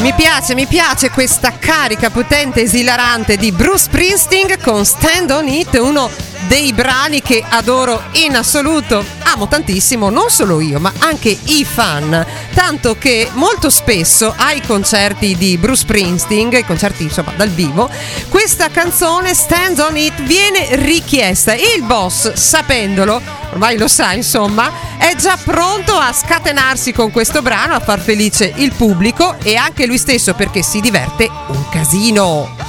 Mi piace questa carica potente, esilarante di Bruce Springsteen con Stand On It, uno dei brani che adoro in assoluto. Amo tantissimo, non solo io, ma anche i fan, tanto che molto spesso ai concerti di Bruce Springsteen, i concerti insomma dal vivo, questa canzone Stand On It viene richiesta e il boss, sapendolo, ormai lo sa insomma, è già pronto a scatenarsi con questo brano, a far felice il pubblico e anche lui stesso, perché si diverte un casino.